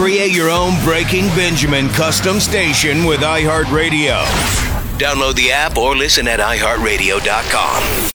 Create your own Breaking Benjamin custom station with iHeartRadio. Download the app or listen at iHeartRadio.com.